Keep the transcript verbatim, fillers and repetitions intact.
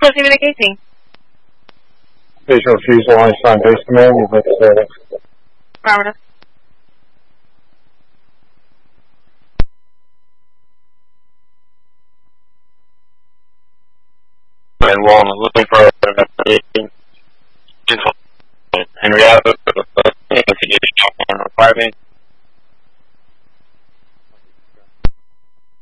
communicating. Visual refusal, Einstein base command, you'd like to say Affirmative. And one looking for an investigation. Henrietta, investigation on requirement.